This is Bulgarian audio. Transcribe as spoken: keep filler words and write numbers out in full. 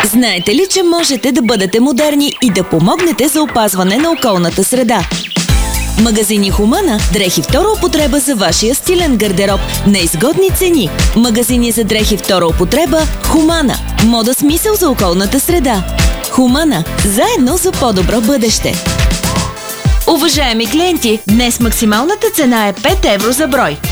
Знаете ли, че можете да бъдете модерни и да помогнете за опазване на околната среда? Магазини Хумана – дрехи втора употреба за вашия стилен гардероб на изгодни цени. Магазини за дрехи втора употреба Хумана. Мода с мисъл за околната среда. Хумана – заедно за по-добро бъдеще. Уважаеми клиенти, днес максималната цена е пет евро за брой.